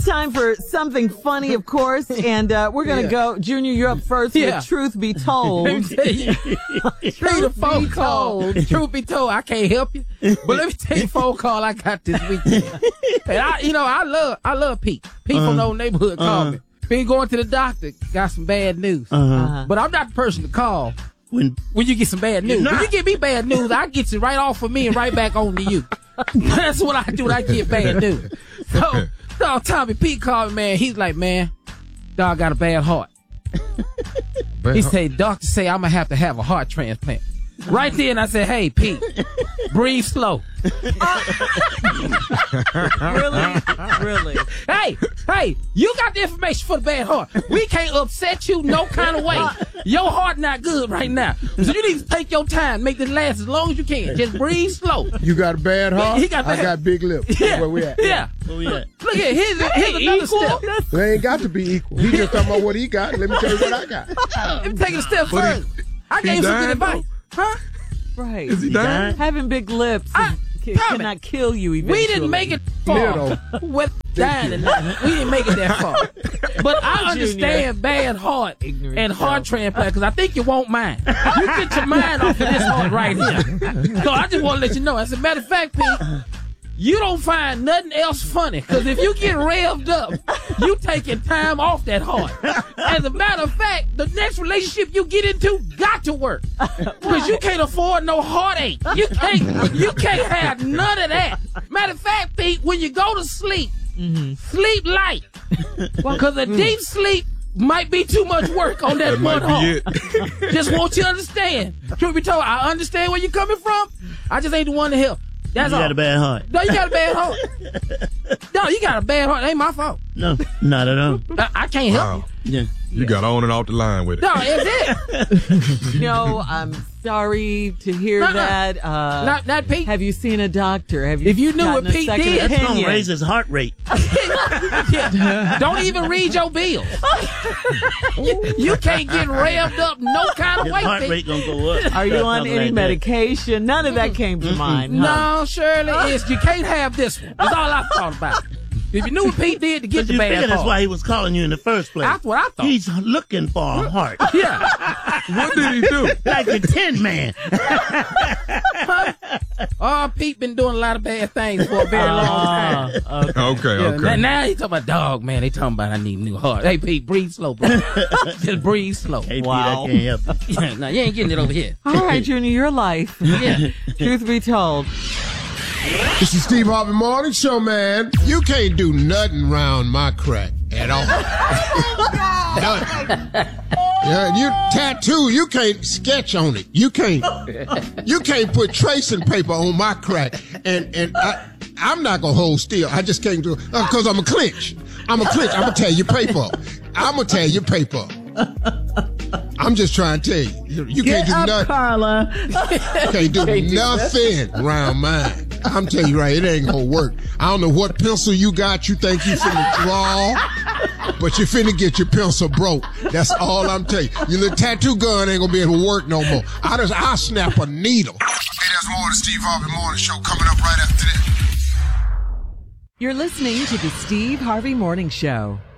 Time for something funny, of course, and we're going to go. Junior, you're up first with Truth Be Told. Let me tell you, the phone call. Truth be told, I can't help you. But let me tell you the phone call I got this weekend. And I love Pete. Pete from the old neighborhood called me. Been going to the doctor, got some bad news. But I'm not the person to call when you get some bad news. When you give me bad news, I get you right off of me and right back on to you. That's what I do when I get bad news. So Tommy Pete called me, man. He's like, man, dog got a bad heart. He said, doctor say I'm going to have a heart transplant. Right then I said, hey, Pete, breathe slow. Really? Hey, you got the information for the bad heart. We can't upset you no kind of way. Your heart not good right now. So you need to take your time, make this last as long as you can. Just breathe slow. You got a bad heart? He got I got big lips. Yeah. Where we at? Yeah. Where we at? Look at here's another step. They ain't got to be equal. He just talking about what he got. Let me tell you what I got. Let me take it a step further. I gave some good advice. Huh? Right. Is he dying? Having big lips cannot kill you eventually. We didn't make it far with dying and we didn't make it that far. But I understand bad heart and heart transplant because I think you won't mind. You get your mind off of this heart right here. So I just want to let you know. As a matter of fact, Pete, you don't find nothing else funny because if you get revved up, you taking time off that heart. As a matter of fact, the next relationship you get into got to work because you can't afford no heartache. You can't have none of that. Matter of fact, Pete, when you go to sleep, sleep light because a deep sleep might be too much work on that one heart. Just want you to understand. Truth be told, I understand where you're coming from. I just ain't the one to help. That's all. You got a bad heart. No, you got a bad heart. No, you got a bad heart. It ain't my fault. No, not at all. I can't help you. Yeah. You got on and off the line with it. No, it's it. No, I'm sorry to hear that. Not Pete. Have you seen a doctor? Have you? If you knew gotten what a Pete second did, That's opinion? gonna raise his heart rate. Yeah. Don't even read your bills. You can't get revved up no kind of His way, heart Pete. rate gonna go up. Are you Start on talking any like that. medication? None of that came to mind. Huh? No, Shirley, you can't have this one. That's all I thought about. If you knew what Pete did to get the You bad figure that's heart. why he was calling you in the first place. That's what I thought. He's looking for a heart. Yeah. What did he do? Like the Tin Man. Oh, Pete been doing a lot of bad things for a very long time. Okay. Now he talking about dog, man. They talking about I need a new heart. Hey, Pete, breathe slow, bro. Just breathe slow. Hey, Wow. Pete, I can't help you. No, you ain't getting it over here. All right, Junior, your life. Yeah. Truth be told. This is Steve Harvey Morning Show, man. You can't do nothing round my crack at all. Nothing. Yeah, you tattoo, you can't sketch on it. You can't put tracing paper on my crack. And I'm not gonna hold still. I just can't do it because I'm a clinch. I'm gonna tear your paper up. I'm just trying to tell you. You can't do nothing. Carla. You can't do nothing around mine. I'm telling you right, it ain't gonna work. I don't know what pencil you got you think you finna draw, but you finna get your pencil broke. That's all I'm telling you. Your little tattoo gun ain't gonna be able to work no more. I'll snap a needle. Hey, there's more of the Steve Harvey Morning Show coming up right after this. You're listening to the Steve Harvey Morning Show.